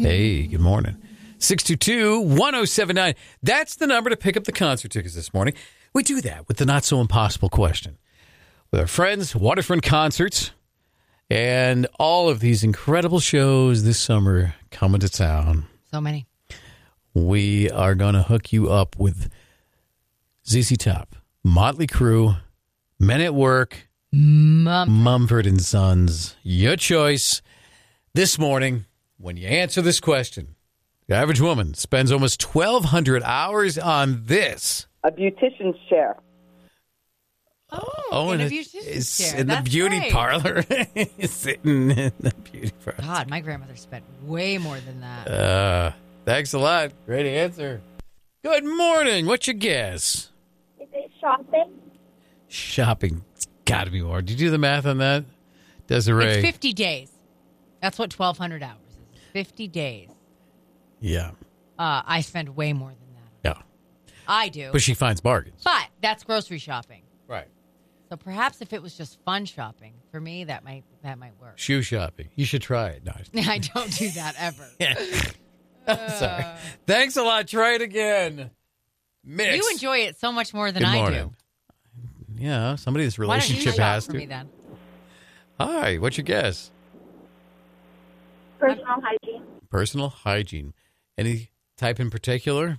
Hey, good morning. 622-1079. That's the number to pick up the concert tickets this morning. We do that with the Not So Impossible question. With our friends, Waterfront Concerts, and all of these incredible shows this summer coming to town. So many. We are going to hook you up with ZZ Top, Motley Crue, Men at Work, Mumford & Sons. Your choice. This morning, when you answer this question, the average woman spends almost 1,200 hours on this. A beautician's chair. In a beautician's chair. In the beauty parlor. Sitting in the beauty parlor. God, my grandmother spent way more than that. Thanks a lot. Great answer. Good morning. What's your guess? Is it shopping? Shopping. It's got to be more. Did you do the math on that, Desiree? It's 50 days. That's what 1,200 hours is. 50 days. Yeah. I spend way more than that. Yeah. I do. But she finds bargains. But that's grocery shopping. Right. So perhaps if it was just fun shopping, for me, that might work. Shoe shopping. You should try it. No, I don't do that ever. Sorry. Thanks a lot. Try it again. Mix. You enjoy it so much more than Good I morning. do. Yeah, somebody's Why don't you relationship shop has for to. me then? Hi, what's your guess? Personal hygiene. Personal hygiene. Any type in particular?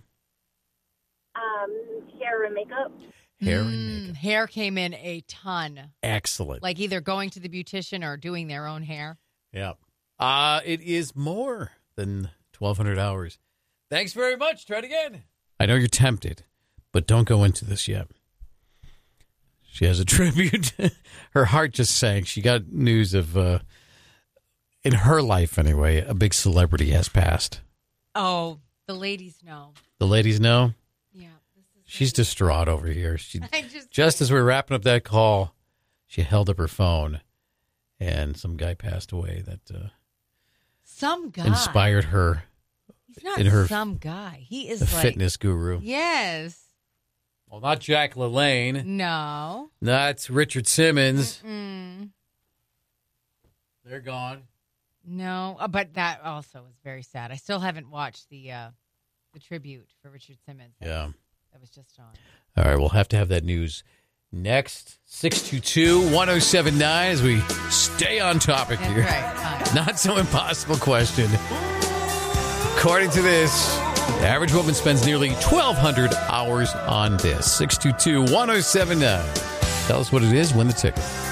Hair and makeup. Hair and makeup. Hair came in a ton. Excellent. Like either going to the beautician or doing their own hair. Yeah. It is more than 1,200 hours. Thanks very much. Try it again. I know you're tempted, but don't go into this yet. She has a tribute. Her heart just sank. She got news of, in her life anyway, a big celebrity has passed. Oh, the ladies know. The ladies know? Yeah. She's distraught over here. I just as we were wrapping up that call, she held up her phone, and some guy passed away that some guy inspired her. He's not in her some guy. He is the like fitness guru. Yes. Well, not Jack LaLanne. No. That's Richard Simmons. Mm-mm. They're gone. No, but that also is very sad. I still haven't watched the tribute for Richard Simmons. Yeah. That was just on. All right, we'll have to have that news next. 622-1079 as we stay on topic That's here. right. Not so impossible question. According to this, the average woman spends nearly 1,200 hours on this. 622-1079. Tell us what it is. Win the ticket.